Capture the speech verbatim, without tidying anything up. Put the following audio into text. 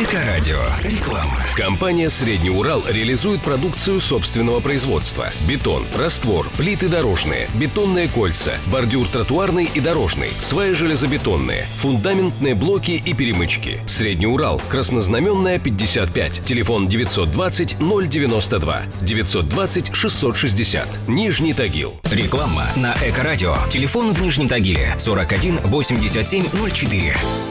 Эко-радио. Реклама. Компания «Средний Урал» реализует продукцию собственного производства. Бетон, раствор, плиты дорожные, бетонные кольца, бордюр тротуарный и дорожный, сваи железобетонные, фундаментные блоки и перемычки. «Средний Урал», Краснознаменная, пятьдесят пять, телефон девятьсот двадцать ноль девяносто два, девятьсот двадцать шестьсот шестьдесят, Нижний Тагил. Реклама на Эко-радио. Телефон в Нижнем Тагиле сорок один восемьдесят семь ноль четыре.